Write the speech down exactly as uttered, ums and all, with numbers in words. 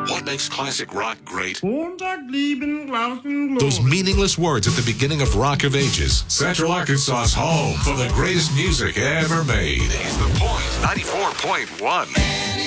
What makes classic rock great? Those meaningless words at the beginning of Rock of Ages. Central Arkansas's home for the greatest music ever made. It's The Point, ninety-four point one.